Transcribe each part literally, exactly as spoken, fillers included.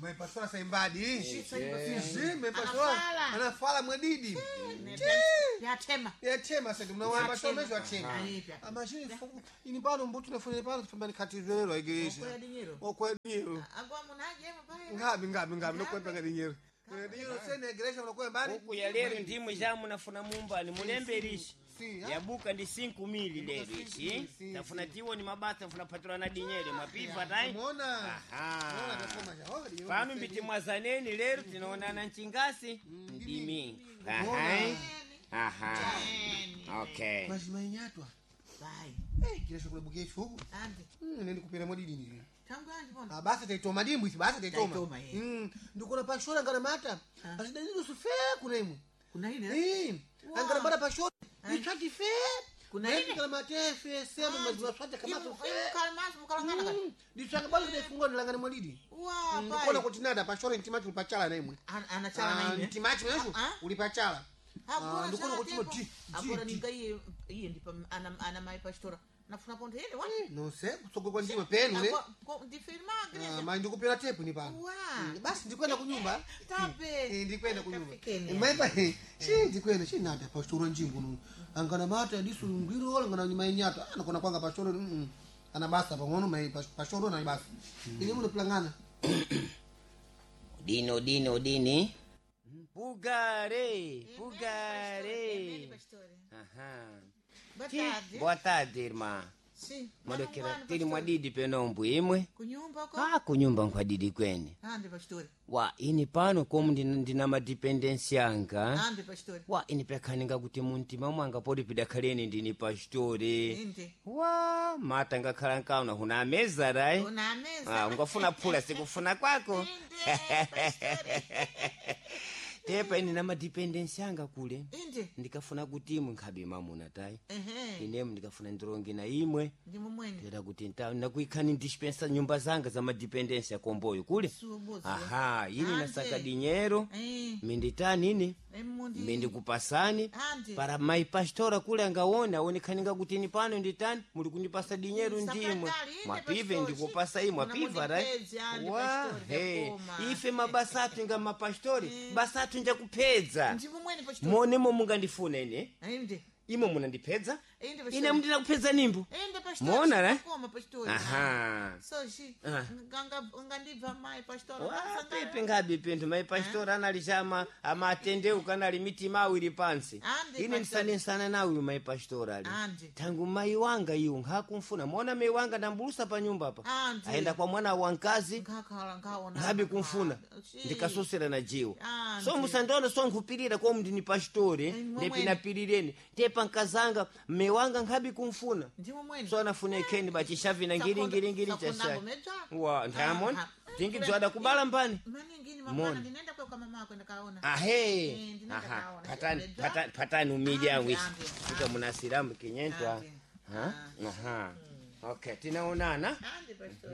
Mai pastora saimbadi. Sim, sim, mai pastora. Ana fala mwadidi. Ya tema. Ya tema sasa mnawa pastora mesho atema. Aí, Imagine ini bado mbutu na fune bado fambani katizwelero igreja. Okwera dinheiro. Okwera dinheiro. Agora munaje pai. Ngabi ngabi ngabi nokwenda dinheiro. Dinheiro sene igreja unakwenda mbali. Huku ya lero ndimwe jamu nafuna mumbani mulemberisha. Sim, yabuka ndi cinco mil lero ichi. Tafuna tiwo ni mabasa tafuna patrona na dinheiro mapiva tai. Umeona? Aha. Umeona nasoma ja. Pano mbiti mwazaneni lero tinaonana nchingasi ndimi. Aha. Aha. Okay. Mas mainyatwa. Vai. Eh, kile shokule bukeshi huko. Ande. Mm, nende kupenda mwadidi ni. Tangu ande bona. Ah, basi taitoma dimbu isi basi taitoma. Taitoma, eh. Mm, ndikona pashora ngana mata. Basi dalilo sufe kuna imu. Kuna ine? Eh. Angana mata pashora. Ni chati fe. Kuna ine? Kana mate fe sema mazwa swata kama Imu fe. kalmas mukalangana ka. Ndi changa bali kuti fungwa ndilangana mwadidi. Wa Ndikona kuti nada pashora ntimachi ulipachala na imwe. Anachala na ine. Ntimachi mesho ulipachala. Agora ndikona já kuti tempo. mati. Agora ninguém ia ndi pa ana ana mai pastora. Nafuna ponto ele, wani? Não sei, soko kwa ndima penu ne. De firmar, Ah, igreja. mas ndikupera tepu ni pano. Uwa. Basi ndikwenda kunyumba. Tá bem. Eh, ndikwenda kunyumba. Pequeno. Mai pa. Chi ndikwenda chi nada pastor njimbo no. Angana mata ndisu ngiro wala ngana nyuma nyata. Anakona kwanga pastor mm. Ana basa pamono mai pastor na basa. Ile muno plangana. Dino dino dini. Bugare, Bugare. Aha. Boa tarde. Boa tarde, irmã. Sim. Madokera tili mwadidi penombu imwe. Kunyumba ko? Ah, kunyumba nkwadidi kwene. Ande pastor. Wa ini pano komu ndina, ndina madependensi yanga. Ande pastor. Wa ini pekhaninga kuti muntima mwanga podi pidakhaleni ndini pastore. Inde. Wa mata ngakhala nkauna huna meza rai. Una mesa. Ah, ungafuna phula sikufuna kwako. Inde pastor. Tepa ini na madependensi yanga kule. Inde. Ndikafuna kuti imwe nkhabe mamuna tai. Ehe. Inemu ndikafuna ndironge na imwe. Ndimo mwene. Ndira kuti nta nakuikhani dispensa nyumba zanga za madependensi ya komboyo kule. Subuzo. Aha, ini Ande. nasaka dinheiro. Eh. Minditani ini. Emundi. Mindi kupasani. Ande. Para mai pastora kule angaona aonekhaninga kuti ni pano nditani muli kunipasa dinheiro ndimwe. Mwapive ndikupasa imwe mwapiva rai. Wa he. Ife mabasatu nga mapastori. Basatu nja kupedza. Ndimo mwene pastor. Monemo mungandifuna ine. Inde. Imo munandipedza? Inde pastor. Ine mundina kupedza nimbo. Inde pastor. Mona ra? Koma pastor. Aha. So shi. Ah. Nganga ngandibva mai pastor. Wa pepe ngabe pento mai pastor analishama amatendeu kana limitima awiri pansi. Ande, Ine pastor. ndisanesana nawe mai pastor ali. Ande. Tangu mai wanga iwo ngakumfuna. Mona mai wanga ndambulusa pa nyumba pa. Ande. Aenda kwa mwana wankazi. Ngakhala ngaona. Ngabe kumfuna. Shi. Ndikasosera na jiwo. Ande. So musandona so nkupirira kwa mndini pastore. Mwene. Nepinapirireni. Tepa nkazanga mme wanga ngabe kumfuna. Ndimo mwene. So anafune keni bachishavi na ngiri ngiri ngiri chasha. Wa ndamon. Tingi zwada kubala mbani. Mani ngini Mona. mabana ndinaenda kwa kama mama kwenda kaona. Ahe. Eh, ndinenda Aha. kaona. Patani Ndinenda. patani patani umija Ande, wishi. ande, Kuta ande. munasiramu kinyentwa. Ande. Ha? Aha. Okay, tinaonana. Ande pastor.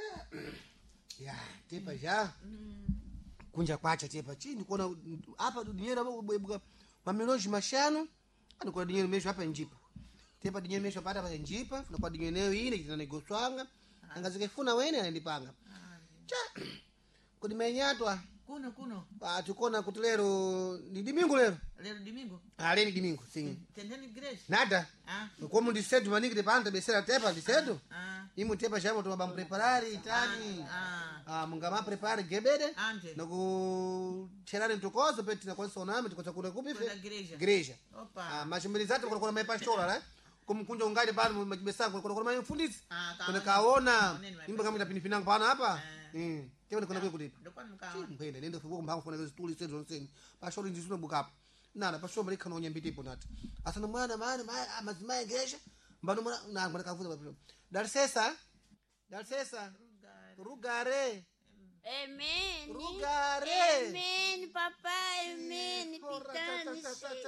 Ya, tepa ja. Kunja kwacha tepa chini kuona hapa dinheiro abubuka mamilhões mashano. Andikona dinheiro mesho hapa njipa. Tepa dinheiro mesho pata hapa njipa, na kwa dinheiro ine kita negoswanga. Angazikefuna wene anandipanga. Cha. Kodi menyatwa. Kuno kuno. Ah, tukona kuti lero ni domingo lero. Lero domingo. Ah, leni domingo, sim. Tendeni igreja. Nada. Ah. Como dicedo manigi de panta besera tepa dicedo. Ah. Imu tepa chamo to bam preparare itani. Ah. Ah, mungama prepare gebede. Ande. Na ku cherare mtokozo peti na kwanza oname tukoza kule kupi Kwenda igreja. igreja. Opa. Ah, mashimbilizati kwa kuna mai pastora la. Kumkunja ungali bado mbesangu kwa kuna mai mfundisi. Ah, Kuna kaona. kaona Nini mai imba kama pinipinanga pana hapa. Mm. Tewa kuna kwa kulipa. Ndo kwa mkaona. Mkwenda nenda fuko mbango funa zituli sezo nseni. Pastor ndisuna bukapo. Nana pastor mbali kana onyambiti ipo nati. Asana mwana maana mazima igreja. Mbano mwana na mwana kafuza bapilo. Dar sesa. Dar sesa. Rugare. Amen. Rugare. Amen, papai. Amen. Pitani.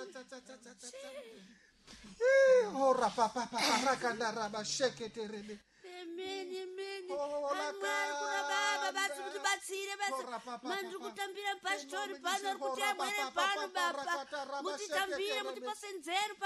Ora papa papa rakanda raba sheke terebe. Amen, amen. Oh, Amwari kuna baba lakanda. basi mutibatsire Ora, basi. papa, Mandiri papa. kutambira pastori Ora, pano ari kuti papa, amwene papa, pano papa, baba. rakata, raba, Mutitambire sheke, mutipase nzeru pai.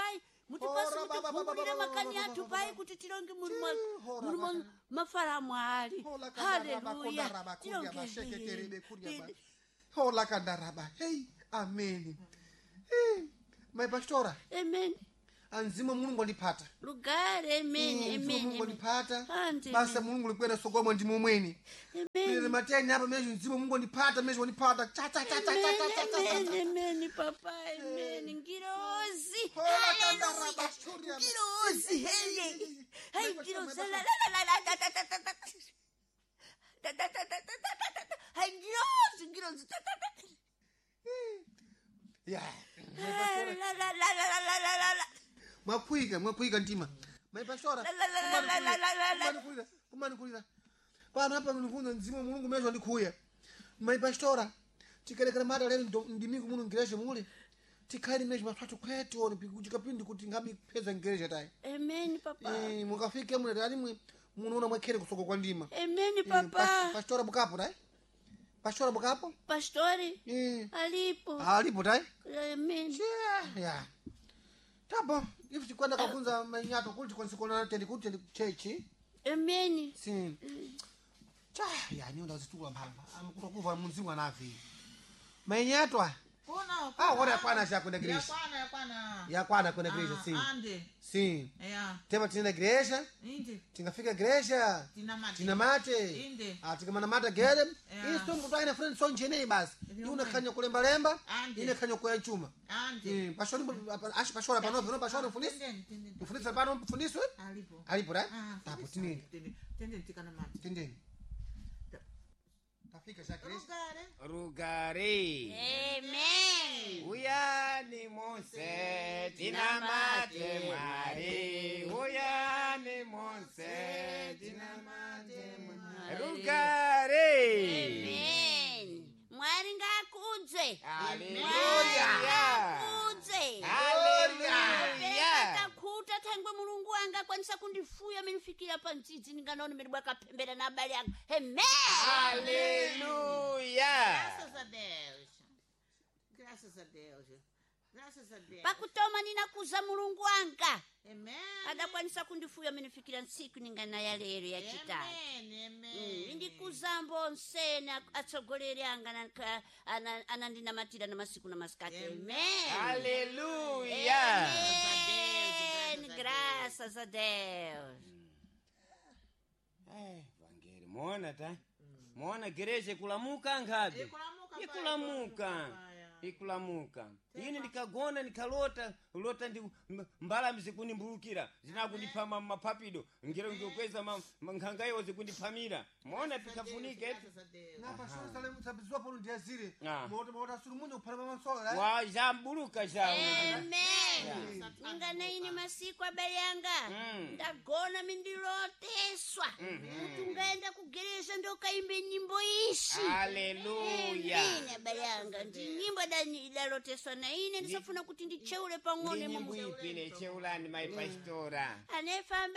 mutipase Hora, ba, ba, ba, ba, mutivumbulire ba, ba, ba, makani ba, ba, athu ba, ba. pai kuti tilonge Hora, mulimo ba. mafalamu ali Hola kandaraba haleluya kondaraba kuria masheketerebe kuria ba. Hola kandaraba. Hey, amen. Hey, my pastora, amen anzima Mulungu alipata. lugare amen Anzima amen Mulungu amen alipata. Ande, Basa Mulungu likwenda sogoma ndi mumweni. Ile amen mateni hapa mejo nzima Mungu alipata mejo alipata. Cha cha cha cha cha cha cha. amen amen papa amen ngirozi Hola kandaraba kuria. ngirozi hey hey ngirozi la la la la la ta ta ta ta ta ta ta ta ta hey ngirozi ngirozi ta ta ta Yeah. la la la la la la la la la Mwakuiga, mwakuiga ntima. My pastora. La, la, la, la, la, la, la, la. Kumani kulira, kumani kulira. Pana hapa nilifunza nzima Mulungu mejo ndikuya. My pastora. Tikalekana mara leo ndimiku muno ngireshe mule. Tikali mejo matatu kwetu oni pikujikapindi kuti ngabi peza ngireshe tai. amen papa Eh mukafike mule tani mwe munaona mwekere kusoko kwa ndima. amen Eh, papa pas- Pastora bukapo tai. Pastora bukapo? pastori Eh. alipo Alipo tai. amen Yeah. Tabo, if kwenda kufunza manyato kuti konsikona tendi kuti chechi. amen Sim. Cha, ya ni ndo zitukula mpamba. Amkutokuva munzingu anavi. Menyatwa. Kuna, Ah, kuna. wala yapana cha kwenda igreja. Yakwana, yakwana. Yakwana kwenda igreja, Ah, sim. ande. Sim. Yeah. Tema tina igreja, Inde. tingafika igreja. Tina mate. Tina mate. Inde. Ah, tikamana mata gere. Yeah. Isto mkutana friend son chenei basi. Ndio Yuna maana. kanya kulemba lemba, Ande. ine kanya kwa chuma. Ande. Eh, pashori ashi pashora panopo, no pashora fundisi. Tende, tende. Mfundisa pano fundiswe? Alipo. Alipo right? Ah, Tapo fundisa. tinini. Tende, tende tikana mate. Tindeni. Tafika cha igreja. Rugare. Rugare. amen Uyani Monse tina mate mwari. Uyani Monse tina mate mwari. Rugare. amen mwari ngakudze Haleluya. kudze Haleluya. takhuta thangwe mulungu wanga akwanisa kundifuya minifikira pandzidzi ndinganaona midibwa kapembera na abale anga amen Haleluya. Graças a Deus. Graças a Deus. Graças a Deus. pakutoma ninakuza mulungu wanga Amen. adakwanisa kundifuya minifikira ntsiku ningana ya lero yachitatu Amen. Amen. ndikuzambo nsene atsogoleri anga anaka- ana- anandinamatira na masiku na masikati amen Haleluya. Amen. Graças a Deus. Eh, vangeli muona ta. Muona gereje kulamuka ngabe. Ikulamuka pai, Ikulamuka. ikulamuka, ya. Ikulamuka. Ine nikagona nikalota, lota ndi m- mbala mzikunimbulukira. Zinakundipama mapapido. Ngiro ngikweza mankangayo zikundipamira. Muona tikafunika eti. Graças a Deus. Na pashora sale sabizwa polo ndiazire. Ah. Moto moto sulumunyo kupala mansola right? Wa jambuluka jawo. Amen. Ngana ine masiku abale yanga. Mm. Ndagona mindiloteswa. Kuti ungaenda kugereja ndokaimbe nyimbo ishi. Haleluya. Ine abale yanga ndi nyimbo dani idaloteswa na ine ndisafuna kuti ndicheule pang'ono Ndi nyimbo mu ipi ne cheulani my pastora. anefamba